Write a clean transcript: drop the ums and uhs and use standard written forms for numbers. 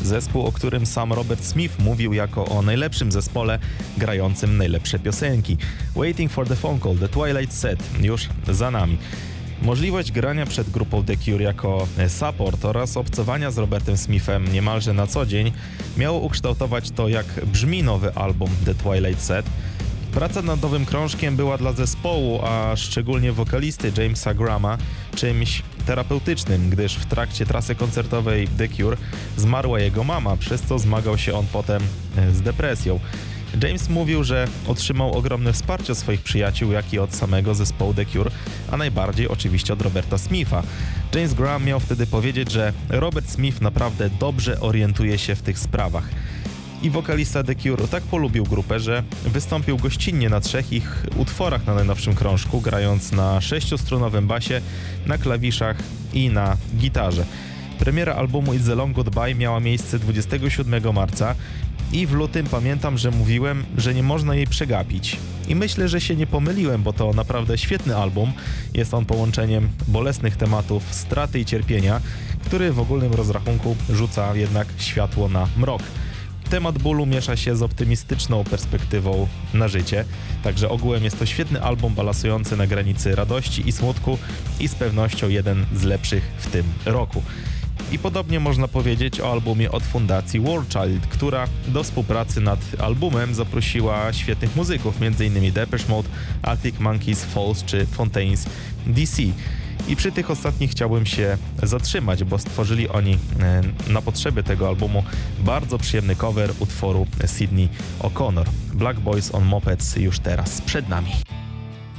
zespół, o którym sam Robert Smith mówił jako o najlepszym zespole grającym najlepsze piosenki. Waiting for the Phone Call, The Twilight Set już za nami. Możliwość grania przed grupą The Cure jako support oraz obcowania z Robertem Smithem niemalże na co dzień miało ukształtować to, jak brzmi nowy album The Twilight Set. Praca nad nowym krążkiem była dla zespołu, a szczególnie wokalisty Jamesa Grahama, czymś terapeutycznym, gdyż w trakcie trasy koncertowej The Cure zmarła jego mama, przez co zmagał się on potem z depresją. James mówił, że otrzymał ogromne wsparcie od swoich przyjaciół, jak i od samego zespołu The Cure, a najbardziej oczywiście od Roberta Smitha. James Graham miał wtedy powiedzieć, że Robert Smith naprawdę dobrze orientuje się w tych sprawach. I wokalista The Cure tak polubił grupę, że wystąpił gościnnie na 3 ich utworach na najnowszym krążku, grając na 6-strunowym basie, na klawiszach i na gitarze. Premiera albumu It's a Long Goodbye miała miejsce 27 marca i w lutym pamiętam, że mówiłem, że nie można jej przegapić. I myślę, że się nie pomyliłem, bo to naprawdę świetny album. Jest on połączeniem bolesnych tematów straty i cierpienia, który w ogólnym rozrachunku rzuca jednak światło na mrok. Temat bólu miesza się z optymistyczną perspektywą na życie, także ogółem jest to świetny album balansujący na granicy radości i smutku i z pewnością jeden z lepszych w tym roku. I podobnie można powiedzieć o albumie od fundacji War Child, która do współpracy nad albumem zaprosiła świetnych muzyków, m.in. Depeche Mode, Arctic Monkeys, Falls czy Fontaines DC. I przy tych ostatnich chciałbym się zatrzymać, bo stworzyli oni na potrzeby tego albumu bardzo przyjemny cover utworu Sydney O'Connor. Black Boys on Mopeds już teraz przed nami.